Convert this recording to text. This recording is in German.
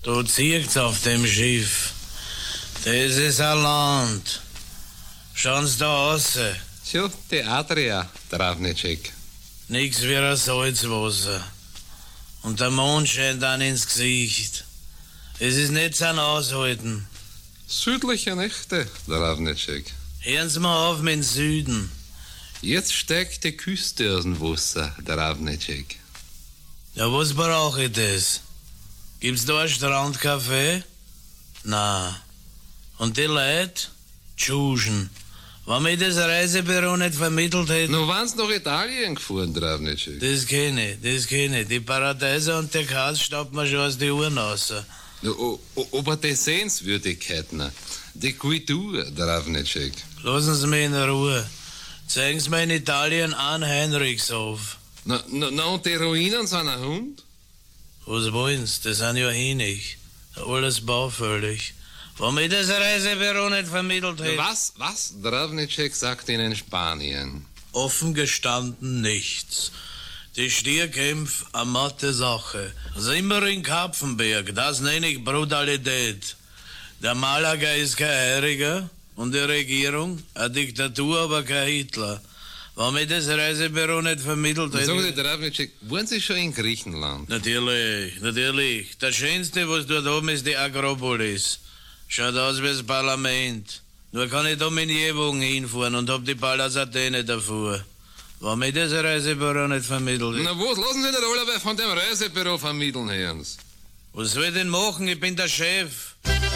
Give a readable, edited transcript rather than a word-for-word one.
Du ziehst auf dem Schiff. Das ist ein Land. Schauen's da raus. Tja, die Adria, Travnicek. Nix wie ein Salzwasser. Und der Mond scheint dann ins Gesicht. Es ist nicht zum Aushalten. Südliche Nächte, Travnicek. Hören Sie mal auf mit dem Süden. Jetzt steigt die Küste aus dem Wasser, Travnicek. Ja, was brauche ich das? Gibt's da ein Strandcafé? Na. Und die Leute? Tschuschen. Wenn mir das Reisebüro nicht vermittelt hätte... Nun waren Sie nach Italien gefahren, Travnicek. Das kenne ich. Die Paradiese und der Katz staubt mir schon aus den Uhren raus. Aber die Sehenswürdigkeiten, die Kultur, Travnicek. Lassen Sie mich in Ruhe. Zeigen Sie mir in Italien an Heinrichs auf. Na, und die Ruinen sind ein Hund? Was wollen Sie? Das sind ja hinig. Alles baufällig. Wenn mir das Reisebüro nicht vermittelt hätte... Was? Travnicek sagt Ihnen Spanien. Offen gestanden nichts. Die Stierkämpfe, eine matte Sache. Sind wir in Kapfenberg, das nenne ich Brutalität. Der Malaga ist kein Heiriger und die Regierung, eine Diktatur, aber kein Hitler. Wenn mir das Reisebüro nicht vermittelt hätte... Sagen Sie, Travnicek, waren Sie schon in Griechenland? Natürlich. Das Schönste, was dort oben ist, die Akropolis. Schaut aus wie das Parlament. Nur kann ich da mit Jewung hinfahren und hab die Pallas Athene davor. Wenn mir das Reisebüro nicht vermittelt hätte... Na was, lassen Sie nicht alle von dem Reisebüro vermitteln, Herrn. Was soll ich denn machen? Ich bin der Chef.